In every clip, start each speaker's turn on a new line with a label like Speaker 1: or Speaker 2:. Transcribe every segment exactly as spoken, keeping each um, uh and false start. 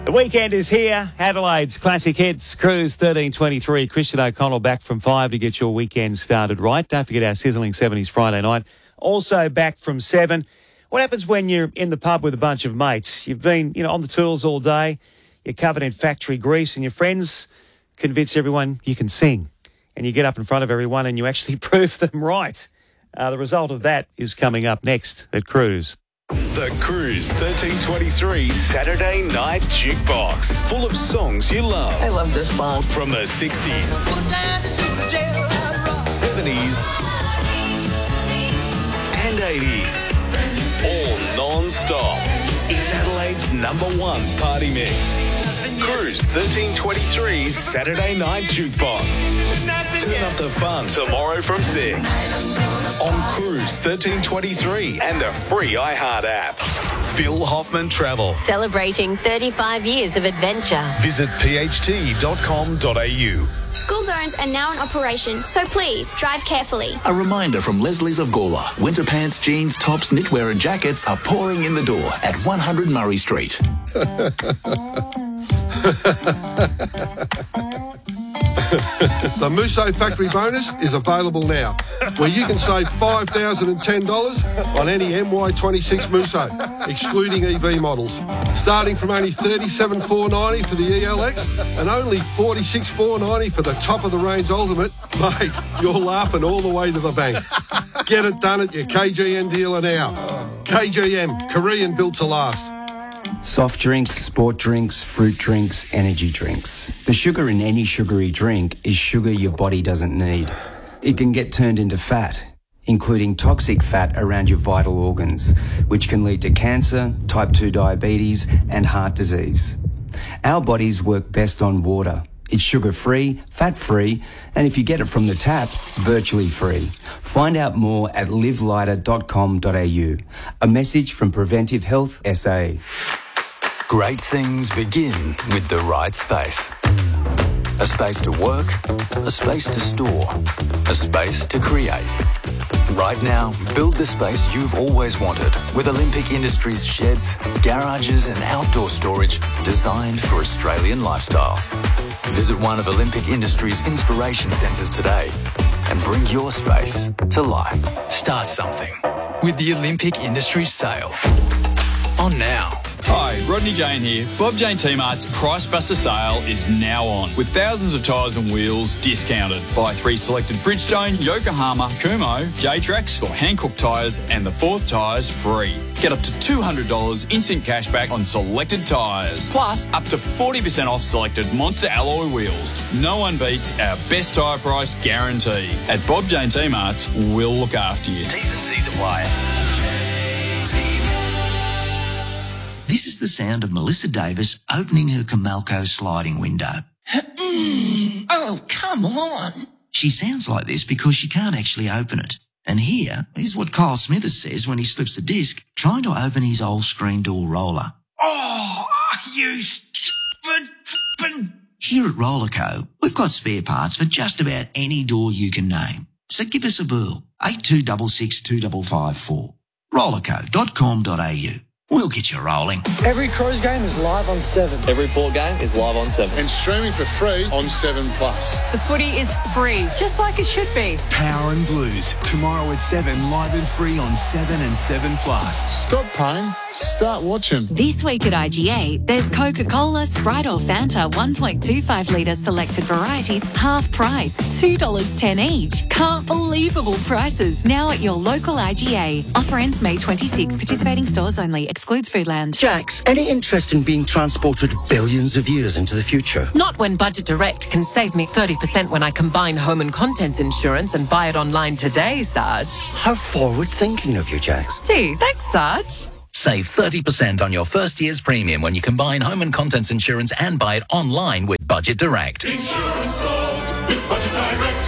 Speaker 1: The weekend is here. Adelaide's classic hits. Cruise thirteen twenty-three. Christian O'Connell back from five to get your weekend started right. Don't forget our sizzling seventies Friday night. Also back from seven. What happens when you're in the pub with a bunch of mates? You've been, you know, on the tools all day. You're covered in factory grease and your friends convince everyone you can sing. And you get up in front of everyone and you actually prove them right. Uh, the result of that is coming up next at Cruise.
Speaker 2: The Cruise thirteen twenty-three Saturday Night Jukebox. Full of songs you love.
Speaker 3: I love this song.
Speaker 2: From the sixties, seventies and eighties. All non-stop. It's Adelaide's number one party mix. Cruise thirteen twenty-three Saturday Night Jukebox. Turn up the fun tomorrow from six. On Cruise thirteen twenty-three and the free iHeart app. Phil Hoffman Travel.
Speaker 4: Celebrating thirty-five years of adventure.
Speaker 2: Visit p h t dot com dot a u.
Speaker 5: School zones are now in operation, so please drive carefully.
Speaker 6: A reminder from Leslie's of Gawler. Winter pants, jeans, tops, knitwear and jackets are pouring in the door at one hundred Murray Street.
Speaker 7: The Musso Factory Bonus is available now, where you can save five thousand ten dollars on any M Y twenty-six Musso, excluding E V models. Starting from only thirty-seven thousand four hundred ninety dollars for the E L X and only forty-six thousand four hundred ninety dollars for the top-of-the-range Ultimate. Mate, you're laughing all the way to the bank. Get it done at your K G M dealer now. K G M, Korean built to last.
Speaker 8: Soft drinks, sport drinks, fruit drinks, energy drinks. The sugar in any sugary drink is sugar your body doesn't need. It can get turned into fat, including toxic fat around your vital organs, which can lead to cancer, type two diabetes, and heart disease. Our bodies work best on water. It's sugar-free, fat-free, and if you get it from the tap, virtually free. Find out more at live lighter dot com dot a u. A message from Preventive Health S A.
Speaker 9: Great things begin with the right space. A space to work, a space to store, a space to create. Right now, build the space you've always wanted with Olympic Industries sheds, garages and outdoor storage designed for Australian lifestyles. Visit one of Olympic Industries' inspiration centres today and bring your space to life. Start something with the Olympic Industries sale. On now.
Speaker 10: Hi, Rodney Jane here. Bob Jane T-Mart's Price Buster sale is now on, with thousands of tyres and wheels discounted. Buy three selected Bridgestone, Yokohama, Kumho, J-Trax or Hankook tyres and the fourth tyres free. Get up to two hundred dollars instant cash back on selected tyres, plus up to forty percent off selected Monster alloy wheels. No one beats our best tyre price guarantee. At Bob Jane T-Mart's, we'll look after you.
Speaker 9: T's and C's apply.
Speaker 11: This is the sound of Melissa Davis opening her Comalco sliding window. Oh, come on. She sounds like this because she can't actually open it. And here is what Kyle Smithers says when he slips a disc trying to open his old screen door roller. Oh, you stupid f***ing... Here at Rollerco, we've got spare parts for just about any door you can name. So give us a bell. eight two six six, two five five four. rollerco dot com dot a u. We'll get you rolling.
Speaker 12: Every Cruise game is live on seven.
Speaker 13: Every Port game is live on seven.
Speaker 14: And streaming for free on seven plus.
Speaker 15: The footy is free, just like it should be.
Speaker 16: Power and Blues, tomorrow at seven, live and free on seven and seven plus.
Speaker 14: Stop paying, start watching.
Speaker 17: This week at I G A, there's Coca-Cola, Sprite or Fanta one point two five litre selected varieties, half price, two dollars ten each. Can't believable prices now at your local I G A. Offer ends May twenty-sixth. Participating stores only. Excludes Foodland.
Speaker 18: Jax, any interest in being transported billions of years into the future?
Speaker 19: Not when Budget Direct can save me thirty percent when I combine home and contents insurance and buy it online today, Sarge.
Speaker 18: How forward-thinking of you, Jax.
Speaker 19: Gee, thanks, Sarge.
Speaker 20: Save thirty percent on your first year's premium when you combine home and contents insurance and buy it online with Budget Direct.
Speaker 21: Insurance solved with Budget Direct.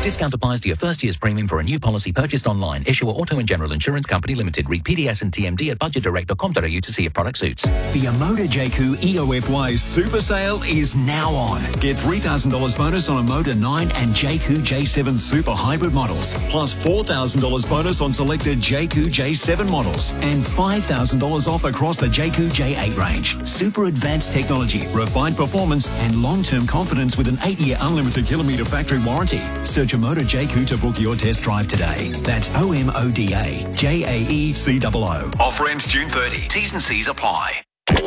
Speaker 20: Discount applies to your first year's premium for a new policy purchased online. Issuer Auto and General Insurance Company Limited. Read P D S and T M D at budget direct dot com dot a u to see if product suits.
Speaker 16: The Amoda J Q E O F Y Super Sale is now on. Get three thousand dollars bonus on Amoda nine and J Q J seven Super Hybrid models, plus four thousand dollars bonus on selected J Q J seven models, and five thousand dollars off across the J Q J eight range. Super advanced technology, refined performance, and long-term confidence with an eight-year unlimited kilometre factory warranty. Search Amoda J Q to book your test drive today. That's O M O D A J A E C O O. Offer ends June thirtieth. T's and C's apply.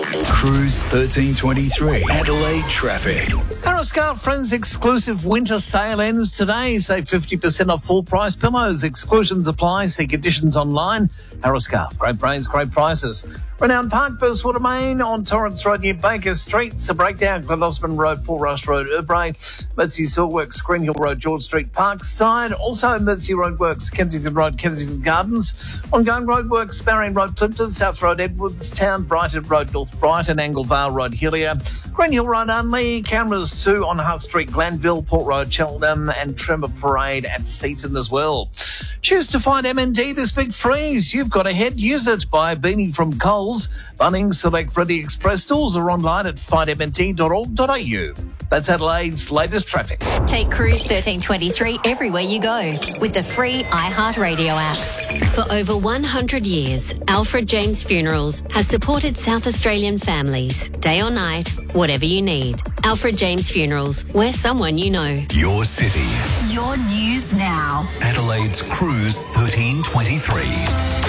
Speaker 2: Cruise thirteen twenty-three. Adelaide traffic.
Speaker 3: Harriscarf Friends exclusive winter sale ends today. Save fifty percent off full price pillows. Exclusions apply. See conditions online. Harriscarf. Great brains, great prices. Renowned Park, Burstwater, Main, on Torrance Road near Baker Street. So breakdown, Glen Osmond Road, Paul Rush Road, Urbray, Mitzi Silworks, Green Hill Road, George Street, Parkside. Also Mitzi Roadworks, Kensington Road, Kensington Gardens. Ongoing roadworks, Barron Road, Plimpton, South Road, Edwardstown, Brighton Road, North Brighton, Anglevale Road, Hillier. Green Hill Road only. Cameras too on Hutt Street, Glanville, Port Road, Cheltenham, and Trimmer Parade at Seaton as well. Choose to find M and D this big freeze. You've got a head. Use it. Buy a beanie from Coles, Bunnings, select Ready Express stores, or online at find m n t dot org dot a u. That's Adelaide's latest traffic.
Speaker 4: Take Cruise thirteen twenty-three everywhere you go with the free iHeartRadio app. For over one hundred years, Alfred James Funerals has supported South Australian families, day or night, whatever you need. Alfred James Funerals, we're someone you know.
Speaker 2: Your city.
Speaker 17: Your news now.
Speaker 2: Adelaide's Cruise thirteen twenty-three.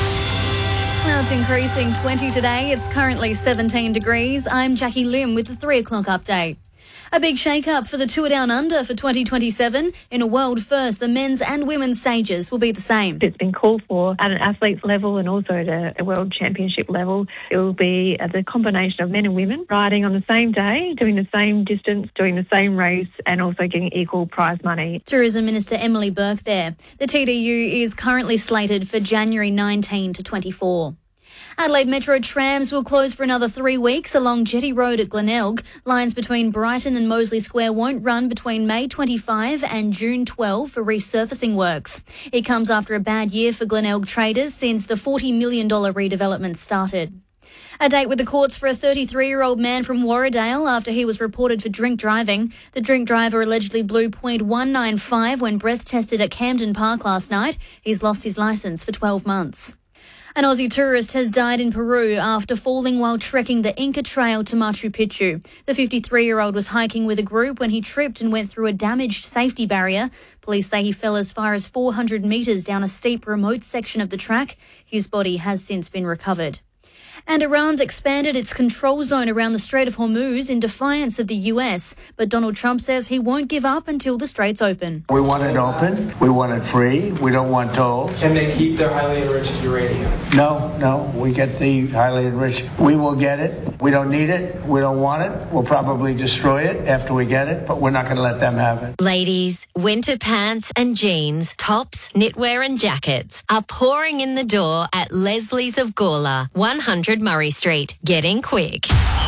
Speaker 21: Clouds increasing twenty today. It's currently seventeen degrees. I'm Jackie Lim with the three o'clock update. A big shake-up for the Tour Down Under for twenty twenty-seven. In a world first, the men's and women's stages will be the same.
Speaker 22: It's been called for at an athlete's level and also at a, a world championship level. It will be uh, the combination of men and women riding on the same day, doing the same distance, doing the same race, and also getting equal prize money.
Speaker 21: Tourism Minister Emily Burke there. The T D U is currently slated for January nineteenth to twenty-four. Adelaide Metro trams will close for another three weeks along Jetty Road at Glenelg. Lines between Brighton and Moseley Square won't run between May twenty-fifth and June twelfth for resurfacing works. It comes after a bad year for Glenelg traders since the forty million dollars redevelopment started. A date with the courts for a thirty-three-year-old man from Warradale after he was reported for drink driving. The drink driver allegedly blew point one nine five when breath tested at Camden Park last night. He's lost his licence for twelve months. An Aussie tourist has died in Peru after falling while trekking the Inca Trail to Machu Picchu. The fifty-three-year-old was hiking with a group when he tripped and went through a damaged safety barrier. Police say he fell as far as four hundred metres down a steep remote section of the track. His body has since been recovered. And Iran's expanded its control zone around the Strait of Hormuz in defiance of the U S. But Donald Trump says he won't give up until the strait's open.
Speaker 23: We want it open. We want it free. We don't want tolls.
Speaker 24: Can they keep their highly enriched uranium?
Speaker 23: No, no. We get the highly enriched. We will get it. We don't need it. We don't want it. We'll probably destroy it after we get it, but we're not going to let them have it.
Speaker 4: Ladies, winter pants and jeans, tops, knitwear and jackets are pouring in the door at Leslie's of Gawler, one hundred Murray Street. Get in quick.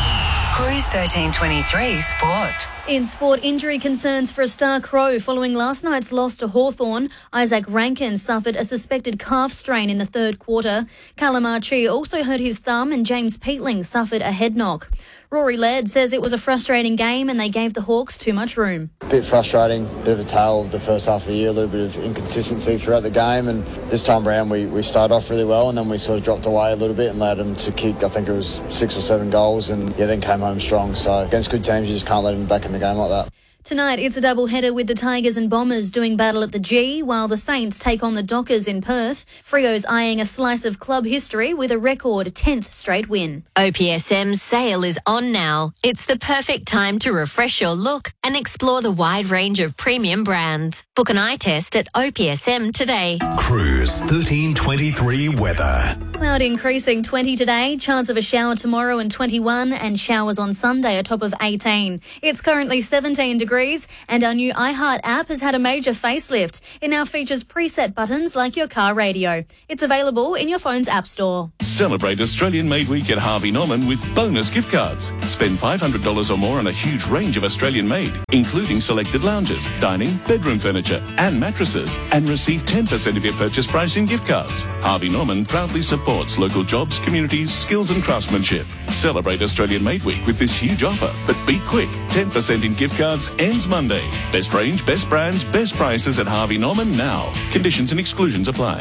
Speaker 17: Cruise thirteen twenty-three Sport.
Speaker 21: In sport, injury concerns for a Star Crow following last night's loss to Hawthorn. Isaac Rankin suffered a suspected calf strain in the third quarter. Callum Archie also hurt his thumb and James Peatling suffered a head knock. Rory Laird says it was a frustrating game and they gave the Hawks too much room.
Speaker 25: A bit frustrating, bit of a tale of the first half of the year, a little bit of inconsistency throughout the game, and this time around we, we started off really well and then we sort of dropped away a little bit and allowed them to kick, I think it was six or seven goals, and yeah, then came home strong. So against good teams you just can't let them back in the game like that.
Speaker 21: Tonight, it's a double-header with the Tigers and Bombers doing battle at the G, while the Saints take on the Dockers in Perth. Freo's eyeing a slice of club history with a record tenth straight win.
Speaker 4: O P S M's sale is on now. It's the perfect time to refresh your look and explore the wide range of premium brands. Book an eye test at O P S M today.
Speaker 2: Cruise thirteen twenty-three weather.
Speaker 21: Cloud increasing twenty today, chance of a shower tomorrow and twenty-one, and showers on Sunday, a top of eighteen. It's currently seventeen degrees. degrees. And our new iHeart app has had a major facelift. It now features preset buttons like your car radio. It's available in your phone's app store.
Speaker 1: Celebrate Australian Made Week at Harvey Norman with bonus gift cards. Spend five hundred dollars or more on a huge range of Australian made, including selected lounges, dining, bedroom furniture and mattresses, and receive ten percent of your purchase price in gift cards. Harvey Norman proudly supports local jobs, communities, skills and craftsmanship. Celebrate Australian Made Week with this huge offer, but be quick. ten percent in gift cards ends Monday. Best range, best brands, best prices at Harvey Norman now. Conditions and exclusions apply.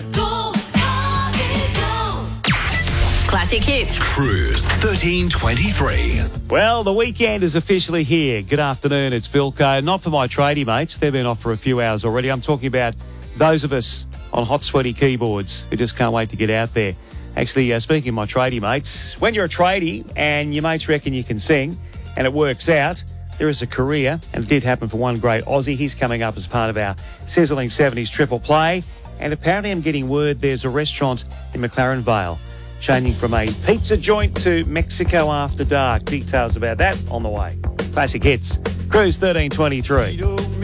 Speaker 4: Classic hits.
Speaker 2: Cruise thirteen twenty-three.
Speaker 5: Well, the weekend is officially here. Good afternoon, it's Bilko. Not for my tradie mates. They've been off for a few hours already. I'm talking about those of us on hot, sweaty keyboards who just can't wait to get out there. Actually, uh, speaking of my tradie mates, when you're a tradie and your mates reckon you can sing and it works out, there is a career, and it did happen for one great Aussie. He's coming up as part of our Sizzling seventies Triple Play. And apparently I'm getting word there's a restaurant in McLaren Vale changing from a pizza joint to Mexico after dark. Details about that on the way. Classic hits. Cruise thirteen twenty-three.